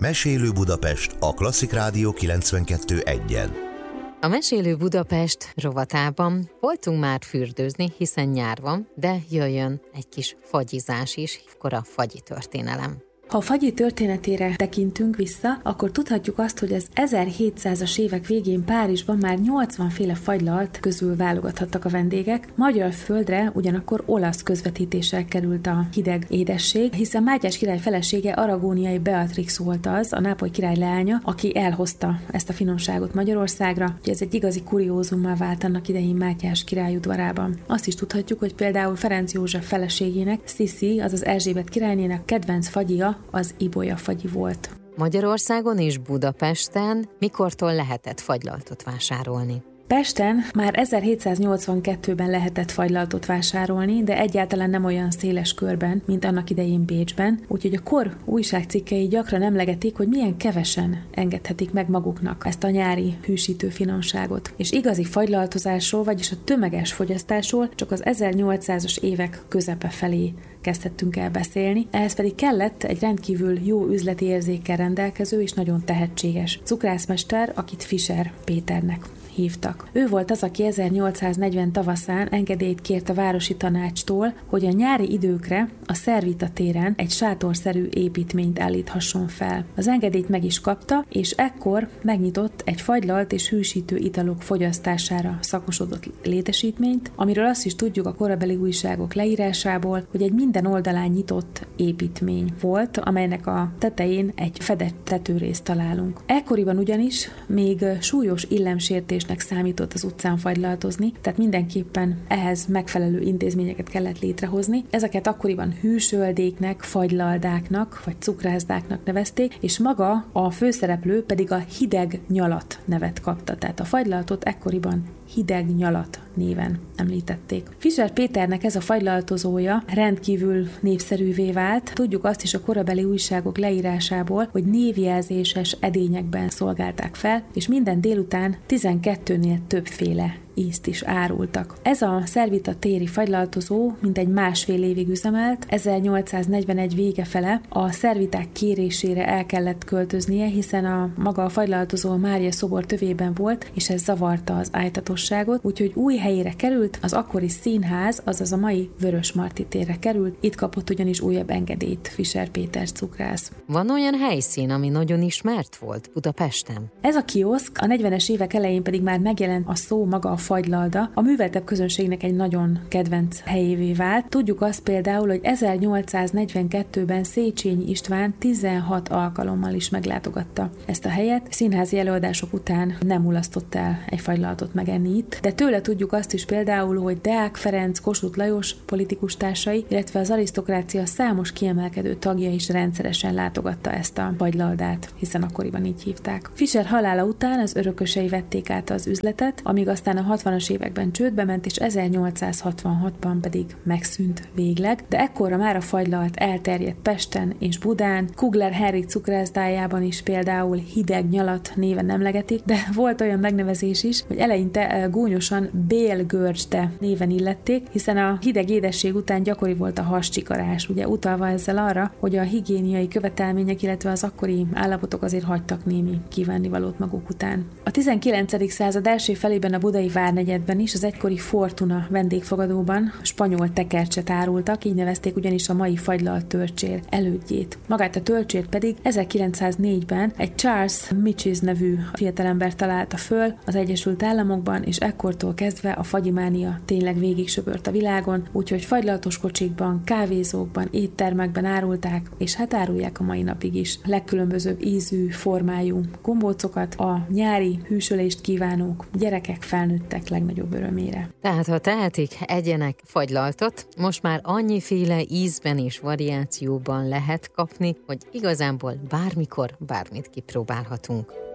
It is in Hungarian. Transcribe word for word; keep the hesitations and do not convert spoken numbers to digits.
Mesélő Budapest a Klasszik Rádió kilencvenkettő egyen. A Mesélő Budapest rovatában voltunk már fürdőzni, hiszen nyár van, de jöjjön egy kis fagyizás is, hívkor a fagyi történelem. Ha a fagyi történetére tekintünk vissza, akkor tudhatjuk azt, hogy az ezerhétszázas évek végén Párizsban már nyolcvan féle fagylalt közül válogathattak a vendégek. Magyar földre ugyanakkor olasz közvetítéssel került a hideg édesség, hiszen Mátyás király felesége, aragóniai Beatrix volt az, a Nápoly király leánya, aki elhozta ezt a finomságot Magyarországra. Ugye ez egy igazi kuriózummá vált annak idején Mátyás király udvarában. Azt is tudhatjuk, hogy például Ferenc József feleségének, Sziszi, azaz Erzsébet királynének kedvenc fagyja az ibolya fagyi volt. Magyarországon és Budapesten mikortól lehetett fagylaltot vásárolni? Pesten már ezerhétszáznyolcvankettőben lehetett fagylaltot vásárolni, de egyáltalán nem olyan széles körben, mint annak idején Bécsben, úgyhogy a kor újságcikkei gyakran emlegetik, hogy milyen kevesen engedhetik meg maguknak ezt a nyári hűsítő finomságot. És igazi fagylaltozásról, vagyis a tömeges fogyasztásról csak az ezernyolcszázas évek közepe felé kezdhettünk el beszélni, ehhez pedig kellett egy rendkívül jó üzleti érzékkel rendelkező és nagyon tehetséges cukrászmester, akit Fischer Péternek hívtak. Ő volt az, aki ezernyolcszáznegyven tavaszán engedélyt kért a városi tanácstól, hogy a nyári időkre a Szervita téren egy sátorszerű építményt állíthasson fel. Az engedélyt meg is kapta, és ekkor megnyitott egy fagylalt és hűsítő italok fogyasztására szakosodott létesítményt, amiről azt is tudjuk a korabeli újságok leírásából, hogy egy minden oldalán nyitott építmény volt, amelynek a tetején egy fedett tetőrészt találunk. Ekkoriban ugyanis még súlyos illemsértés számított az utcán fagylaltozni, tehát mindenképpen ehhez megfelelő intézményeket kellett létrehozni. Ezeket akkoriban hűsöldéknek, fagylaldáknak vagy cukrászdáknak nevezték, és maga a főszereplő pedig a hideg nyalat nevet kapta. Tehát a fagylaltot ekkoriban hideg nyalat néven említették. Fischer Péternek ez a fagylaltozója rendkívül népszerűvé vált. Tudjuk azt is a korabeli újságok leírásából, hogy névjelzéses edényekben szolgálták fel, és minden délután tizenkettőnél többféle ízt is árultak. Ez a Szervita téri fagylaltozó mintegy másfél évig üzemelt, ezernyolcszáznegyvenegy vége fele a szerviták kérésére el kellett költöznie, hiszen a maga a fagylaltozó a Mária szobor tövében volt, és ez zavarta az ájtatosságot, úgyhogy új helyére került, az akkori színház, azaz a mai Vörösmarty térre került, itt kapott ugyanis újabb engedélyt Fischer Péter cukrász. Van olyan helyszín, ami nagyon ismert volt Budapesten? Ez a kioszk, a negyvenes évek elején pedig már megjelent a szó maga a fagylalda, a műveltebb közönségnek egy nagyon kedvenc helyévé vált. Tudjuk azt például, hogy ezernyolcszáznegyvenkettőben Széchenyi István tizenhat alkalommal is meglátogatta ezt a helyet. Színházi előadások után nem mulasztott el egy fagylaltot megenni itt, de tőle tudjuk azt is például, hogy Deák Ferenc, Kossuth Lajos politikus társai, illetve az arisztokrácia számos kiemelkedő tagja is rendszeresen látogatta ezt a fagylaldát, hiszen akkoriban így hívták. Fischer halála után az örökösei vették át az üzletet, amíg aztán a hatvanas években csődbe ment, és ezernyolcszázhatvanhatban pedig megszűnt végleg, de ekkorra már a fagylalt elterjedt Pesten és Budán, Kugler Henrik cukrászdájában is például hideg nyalat néven emlegetik, de volt olyan megnevezés is, hogy eleinte gúnyosan Bélgörcsde néven illették, hiszen a hideg édesség után gyakori volt a hascsikarás, ugye utalva ezzel arra, hogy a higiéniai követelmények, illetve az akkori állapotok azért hagytak némi kívánnivalót maguk után. A tizenkilencedik század első felében a budai várnegyedben is az egykori Fortuna vendégfogadóban spanyol tekercset árultak, így nevezték ugyanis a mai fagylalt tölcsér elődjét. Magát a tölcsért pedig ezerkilencszáznégyben egy Charles Michis nevű fiatalember találta föl az Egyesült Államokban, és ekkortól kezdve a fagyimánia tényleg végig söpört a világon, úgyhogy fagylaltos kocsikban, kávézókban, éttermekben árulták, és hát árulják a mai napig is legkülönbözőbb ízű, formájú gombócokat a nyári hűsölést kívánók, gyerekek, felnőttek legnagyobb örömére. Tehát ha tehetik, egyenek fagylaltot, most már annyiféle ízben és variációban lehet kapni, hogy igazából bármikor bármit kipróbálhatunk.